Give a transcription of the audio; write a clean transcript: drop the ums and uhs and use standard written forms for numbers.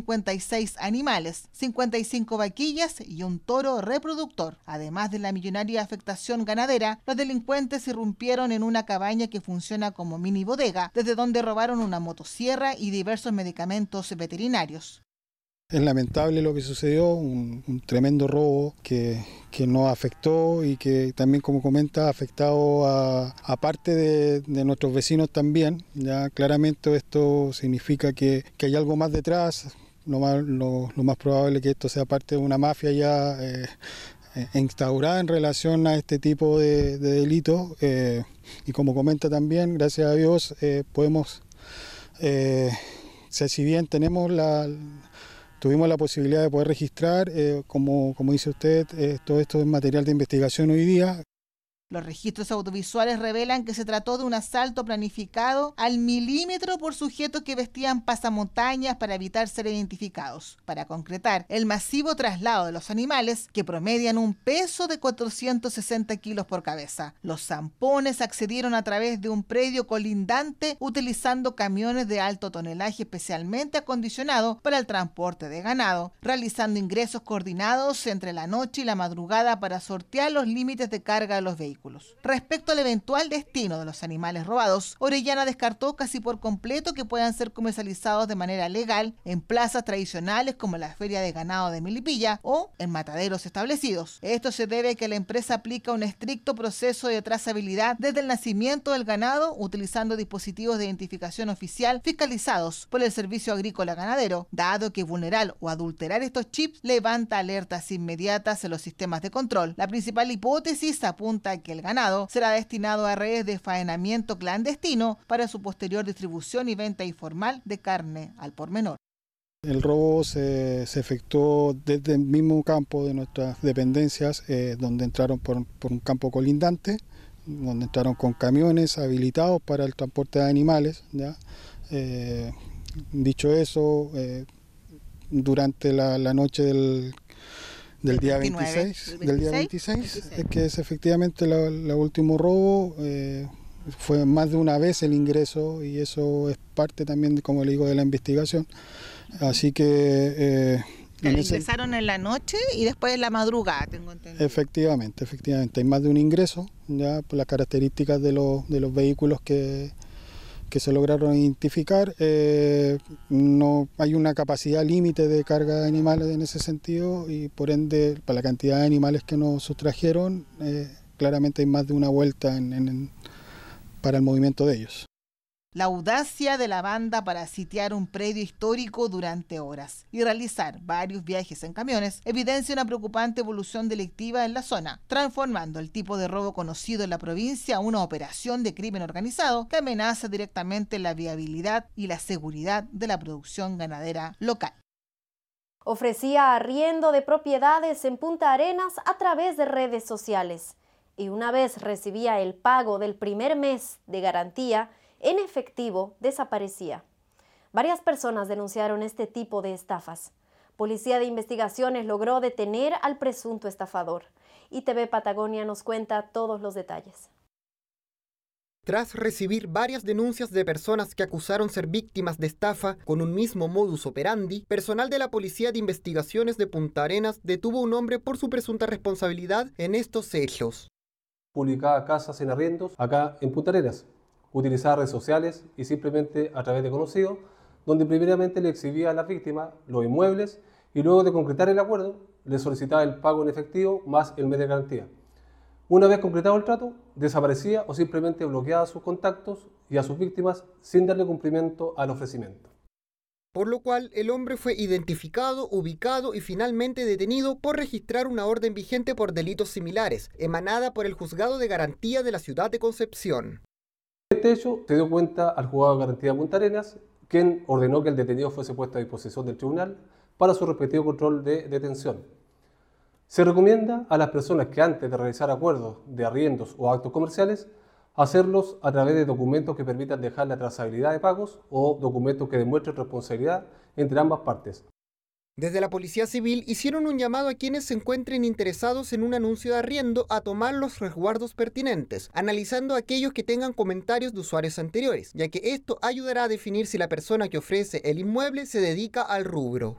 56 animales, 55 vaquillas y un toro reproductor. Además de la millonaria afectación ganadera, los delincuentes irrumpieron en una cabaña que funciona como mini bodega, desde donde robaron una motosierra y diversos medicamentos veterinarios. Es lamentable lo que sucedió, un tremendo robo que nos afectó y que también, como comenta, ha afectado a parte de nuestros vecinos también. Ya claramente esto significa que hay algo más detrás. Lo más probable es que esto sea parte de una mafia ya instaurada en relación a este tipo de delitos. Y como comenta también, gracias a Dios, podemos, si bien tuvimos la posibilidad de poder registrar, como dice usted, todo esto es material de investigación hoy día. Los registros audiovisuales revelan que se trató de un asalto planificado al milímetro por sujetos que vestían pasamontañas para evitar ser identificados. Para concretar, el masivo traslado de los animales, que promedian un peso de 460 kilos por cabeza. Los zampones accedieron a través de un predio colindante utilizando camiones de alto tonelaje especialmente acondicionados para el transporte de ganado, realizando ingresos coordinados entre la noche y la madrugada para sortear los límites de carga de los vehículos. Respecto al eventual destino de los animales robados, Orellana descartó casi por completo que puedan ser comercializados de manera legal en plazas tradicionales como la Feria de Ganado de Melipilla o en mataderos establecidos. Esto se debe a que la empresa aplica un estricto proceso de trazabilidad desde el nacimiento del ganado, utilizando dispositivos de identificación oficial fiscalizados por el Servicio Agrícola Ganadero, dado que vulnerar o adulterar estos chips levanta alertas inmediatas en los sistemas de control. La principal hipótesis apunta a que el ganado será destinado a redes de faenamiento clandestino para su posterior distribución y venta informal de carne al por menor. El robo se efectuó desde el mismo campo de nuestras dependencias, donde entraron por un campo colindante, donde entraron con camiones habilitados para el transporte de animales, ¿ya? Dicho eso, durante la noche del día 26, es que es efectivamente el último robo. Fue más de una vez el ingreso y eso es parte también, como le digo, de la investigación. Así que... ingresaron en la noche y después en la madrugada, tengo entendido. Efectivamente. Hay más de un ingreso, ya por las características de los vehículos que se lograron identificar. No hay una capacidad límite de carga de animales en ese sentido y por ende, para la cantidad de animales que nos sustrajeron, claramente hay más de una vuelta para el movimiento de ellos. La audacia de la banda para sitiar un predio histórico durante horas y realizar varios viajes en camiones evidencia una preocupante evolución delictiva en la zona, transformando el tipo de robo conocido en la provincia a una operación de crimen organizado que amenaza directamente la viabilidad y la seguridad de la producción ganadera local. Ofrecía arriendo de propiedades en Punta Arenas a través de redes sociales y una vez recibía el pago del primer mes de garantía, en efectivo desaparecía. Varias personas denunciaron este tipo de estafas. Policía de Investigaciones logró detener al presunto estafador. ITV Patagonia nos cuenta todos los detalles. Tras recibir varias denuncias de personas que acusaron ser víctimas de estafa con un mismo modus operandi, personal de la Policía de Investigaciones de Punta Arenas detuvo a un hombre por su presunta responsabilidad en estos hechos. Publicaba casas en arriendos acá en Punta Arenas. Utilizaba redes sociales y simplemente a través de conocidos, donde primeramente le exhibía a la víctima los inmuebles y luego de concretar el acuerdo, le solicitaba el pago en efectivo más el mes de garantía. Una vez concretado el trato, desaparecía o simplemente bloqueaba a sus contactos y a sus víctimas sin darle cumplimiento al ofrecimiento. Por lo cual, el hombre fue identificado, ubicado y finalmente detenido por registrar una orden vigente por delitos similares, emanada por el Juzgado de Garantía de la ciudad de Concepción. Este hecho se dio cuenta al juzgado de garantía de Punta Arenas, quien ordenó que el detenido fuese puesto a disposición del tribunal para su respectivo control de detención. Se recomienda a las personas que antes de realizar acuerdos de arriendos o actos comerciales, hacerlos a través de documentos que permitan dejar la trazabilidad de pagos o documentos que demuestren responsabilidad entre ambas partes. Desde la Policía Civil hicieron un llamado a quienes se encuentren interesados en un anuncio de arriendo a tomar los resguardos pertinentes, analizando aquellos que tengan comentarios de usuarios anteriores, ya que esto ayudará a definir si la persona que ofrece el inmueble se dedica al rubro.